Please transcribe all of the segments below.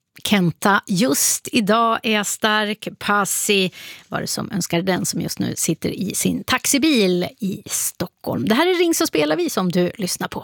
Kenta, just idag är jag stark. Passi var det som önskade den, som just nu sitter i sin taxibil i Stockholm. Det här är Ring så spelar vi som du lyssnar på.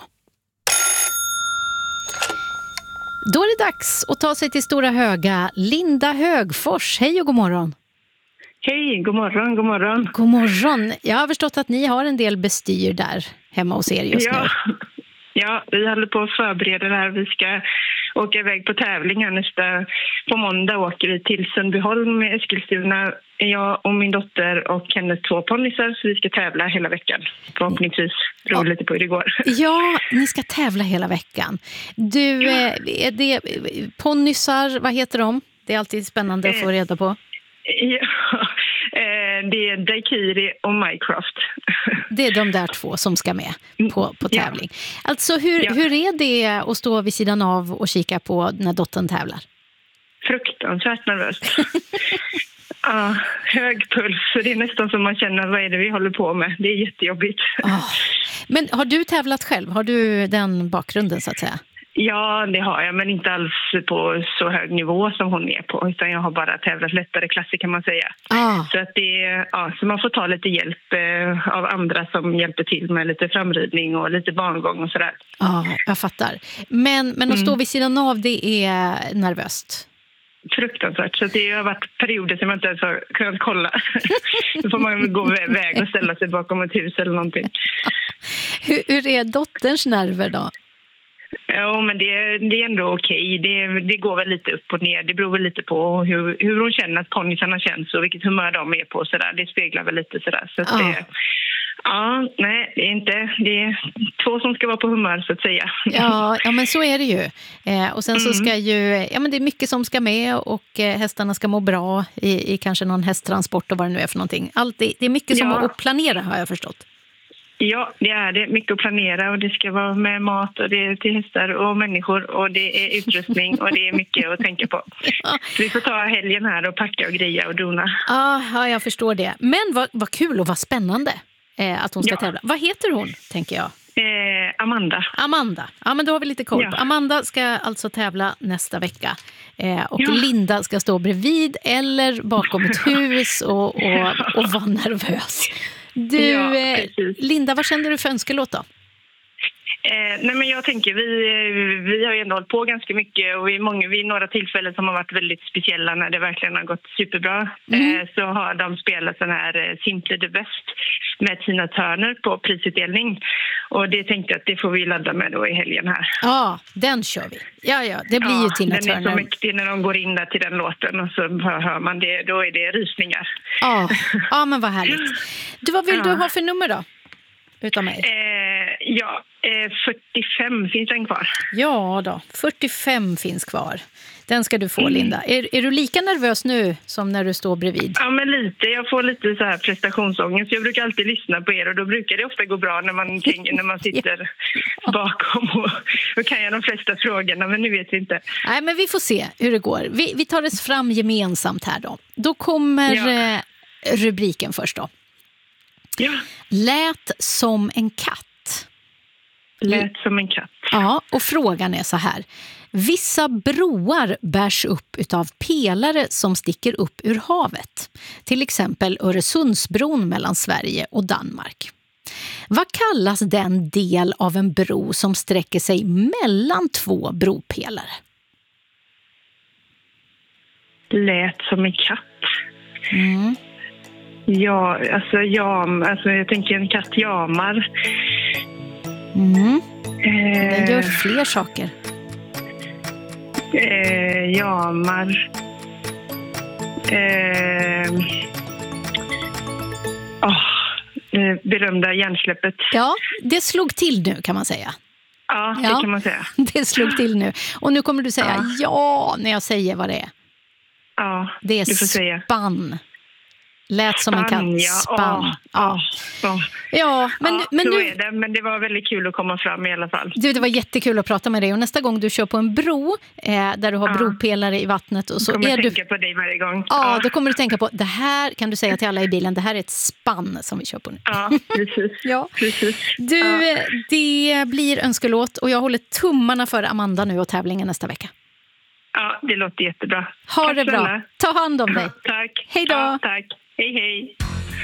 Då är det dags att ta sig till Stora Höga. Linda Högfors, hej och god morgon. Hej, god morgon, god morgon. God morgon. Jag har förstått att ni har en del bestyr där hemma hos er just nu. Ja, vi håller på att förbereda det här. Vi ska åka iväg på tävlingar på måndag åker vi till Sundbyholm med Eskilstuna. Jag och min dotter och hennes 2 ponnysar, så vi ska tävla hela veckan. Förhoppningsvis drog lite på hur det går. Ja, ni ska tävla hela veckan. Du, är det ponnysar, vad heter de? Det är alltid spännande att få reda på. Ja, det är Daikiri och Mycroft. Det är de där 2 som ska med på tävling. Ja. Alltså hur är det att stå vid sidan av och kika på när dottern tävlar? Fruktansvärt nervöst. Ja, hög puls. Så det är nästan som man känner, vad är det vi håller på med? Det är jättejobbigt. Men har du tävlat själv? Har du den bakgrunden så att säga? Ja, det har jag, men inte alls på så hög nivå som hon är på, utan jag har bara tävlat lättare klasser kan man säga. Så att så man får ta lite hjälp av andra som hjälper till med lite framridning och lite barngång och sådär. Ja, jag fattar. Men att stå vid sidan av, det är nervöst. Fruktansvärt, så det har varit perioder som jag inte ens har kunnat kolla. Då får man gå iväg och ställa sig bakom ett hus eller någonting. Hur är dotterns nerver då? Ja, men det är ändå okej. Det går väl lite upp och ner. Det beror väl lite på hur hon känner att ponnysarna känns och vilket humör de är på. Så där. Det speglar väl lite sådär. Så att det är 2 som ska vara på humör så att säga. Ja, men så är det ju. Och sen så ska men det är mycket som ska med och hästarna ska må bra i kanske någon hästtransport och vad det nu är för någonting. Det är mycket som att planera, har jag förstått. Ja, det är det. Mycket att planera och det ska vara med mat och det är till hästar och människor och det är utrustning och det är mycket att tänka på. Så vi får ta helgen här och packa och greja och dona. Ja, jag förstår det. Men vad kul och vad spännande att hon ska tävla. Vad heter hon, tänker jag? Amanda. Ja, men då har vi lite koll på. Amanda ska alltså tävla nästa vecka. Och Linda ska stå bredvid eller bakom ett hus och vara nervös. Du, Linda, vad kände du för önskelåt då? Nej, men jag tänker, vi har ju ändå hållit på ganska mycket och vid några tillfällen som har varit väldigt speciella när det verkligen har gått superbra så har de spelat den här Simply the Best med Tina Turner på prisutdelning och det tänkte jag att det får vi ladda med då i helgen här. Ja, den kör vi. Ja, det blir ju Tina Turner. Den är så mäktig när de går in där till den låten och så hör man det, då är det rysningar. Ja, men vad härligt. Du, vad vill du ha för nummer då? Utav mig? 45 finns den kvar. Ja då, 45 finns kvar. Den ska du få, Linda. Är du lika nervös nu som när du står bredvid? Ja, men lite. Jag får lite så här prestationsångest. Jag brukar alltid lyssna på er och då brukar det ofta gå bra när man sitter bakom och kan jag de flesta frågorna, men nu vet vi inte. Nej, men vi får se hur det går. Vi tar oss fram gemensamt här då. Då kommer rubriken först då. Ja. Lät som en katt. Lät som en katt. Ja, och frågan är så här. Vissa broar bärs upp utav pelare som sticker upp ur havet. Till exempel Öresundsbron mellan Sverige och Danmark. Vad kallas den del av en bro som sträcker sig mellan 2 bropelare? Lät som en katt. Ja, alltså jag tänker en katt jamar. Den gör fler saker. Jamar. Berömda hjärnsläppet. Ja, det slog till nu kan man säga. Ja, det kan man säga. Det slog till nu. Och nu kommer du säga när jag säger vad det är. Ja, det är du får säga. Spann. Lät som en katt. Spann. Men nu är det. Men det var väldigt kul att komma fram i alla fall. Det var jättekul att prata med dig. Och nästa gång du kör på en bro där du har bropelare i vattnet och så kommer tänka på dig varje gång. Ja, då kommer du tänka på det här, kan du säga till alla i bilen, det här är ett spann som vi kör på nu. Ja, precis. Precis. Det blir önskelåt och jag håller tummarna för Amanda nu och tävlingen nästa vecka. Ja, det låter jättebra. Ha det bra. Ta hand om dig. Tack. Hej då. Ja, tack. Hej, hej.